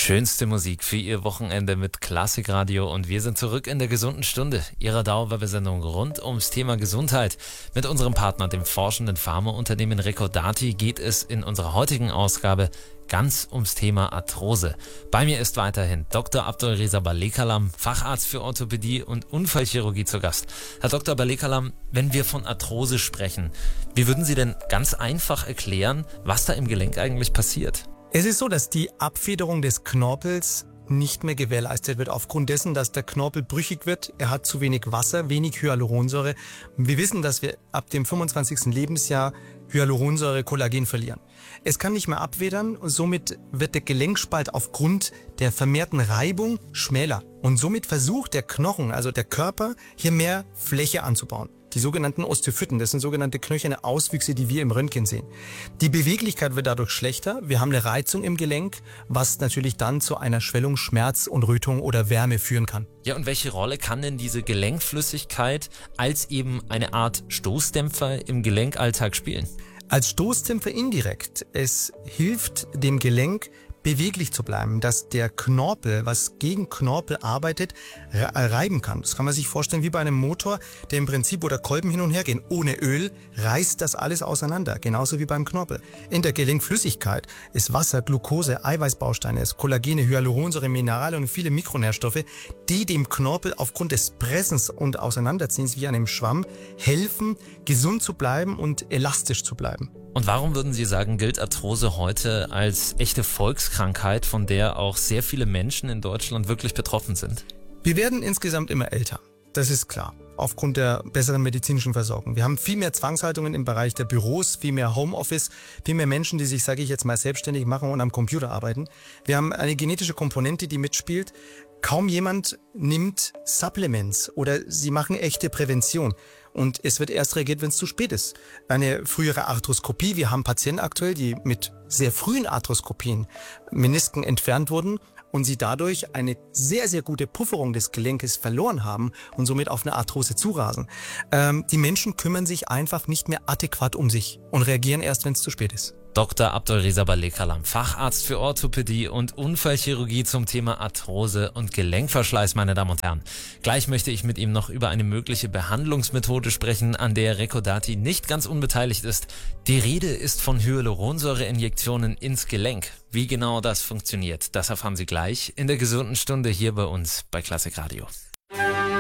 Schönste Musik für Ihr Wochenende mit Klassikradio und wir sind zurück in der gesunden Stunde, Ihrer Dauerwerbesendung rund ums Thema Gesundheit. Mit unserem Partner, dem forschenden Pharmaunternehmen Recordati, geht es in unserer heutigen Ausgabe ganz ums Thema Arthrose. Bei mir ist weiterhin Dr. Abdulreza Balekalam, Facharzt für Orthopädie und Unfallchirurgie zu Gast. Herr Dr. Balekalam, wenn wir von Arthrose sprechen, wie würden Sie denn ganz einfach erklären, was da im Gelenk eigentlich passiert? Es ist so, dass die Abfederung des Knorpels nicht mehr gewährleistet wird, aufgrund dessen, dass der Knorpel brüchig wird. Er hat zu wenig Wasser, wenig Hyaluronsäure. Wir wissen, dass wir ab dem 25. Lebensjahr Hyaluronsäure, Kollagen verlieren. Es kann nicht mehr abfedern und somit wird der Gelenkspalt aufgrund der vermehrten Reibung schmäler. Und somit versucht der Knochen, also der Körper, hier mehr Fläche anzubauen. Die sogenannten Osteophyten, das sind sogenannte knöcherne Auswüchse, die wir im Röntgen sehen. Die Beweglichkeit wird dadurch schlechter. Wir haben eine Reizung im Gelenk, was natürlich dann zu einer Schwellung, Schmerz und Rötung oder Wärme führen kann. Ja, und welche Rolle kann denn diese Gelenkflüssigkeit als eben eine Art Stoßdämpfer im Gelenkalltag spielen? Als Stoßdämpfer indirekt. Es hilft dem Gelenk, beweglich zu bleiben, dass der Knorpel, was gegen Knorpel arbeitet, reiben kann. Das kann man sich vorstellen wie bei einem Motor, der im Prinzip, wo der Kolben hin und her gehen. Ohne Öl reißt das alles auseinander, genauso wie beim Knorpel. In der Gelenkflüssigkeit ist Wasser, Glucose, Eiweißbausteine, Kollagene, Hyaluronsäure, Minerale und viele Mikronährstoffe, die dem Knorpel aufgrund des Pressens und Auseinanderziehens wie einem Schwamm helfen, gesund zu bleiben und elastisch zu bleiben. Und warum würden Sie sagen, gilt Arthrose heute als echte Volkskrankheit, von der auch sehr viele Menschen in Deutschland wirklich betroffen sind? Wir werden insgesamt immer älter, das ist klar, aufgrund der besseren medizinischen Versorgung. Wir haben viel mehr Zwangshaltungen im Bereich der Büros, viel mehr Homeoffice, viel mehr Menschen, die sich, sage ich jetzt mal, selbstständig machen und am Computer arbeiten. Wir haben eine genetische Komponente, die mitspielt. Kaum jemand nimmt Supplements oder sie machen echte Prävention. Und es wird erst reagiert, wenn es zu spät ist. Eine frühere Arthroskopie, wir haben Patienten aktuell, die mit sehr frühen Arthroskopien Menisken entfernt wurden und sie dadurch eine sehr, sehr gute Pufferung des Gelenkes verloren haben und somit auf eine Arthrose zurasen. Die Menschen kümmern sich einfach nicht mehr adäquat um sich und reagieren erst, wenn es zu spät ist. Dr. Abdulreza Balekalam, Facharzt für Orthopädie und Unfallchirurgie zum Thema Arthrose und Gelenkverschleiß, meine Damen und Herren. Gleich möchte ich mit ihm noch über eine mögliche Behandlungsmethode sprechen, an der Recordati nicht ganz unbeteiligt ist. Die Rede ist von Hyaluronsäureinjektionen ins Gelenk. Wie genau das funktioniert, das erfahren Sie gleich in der gesunden Stunde hier bei uns bei Klassikradio.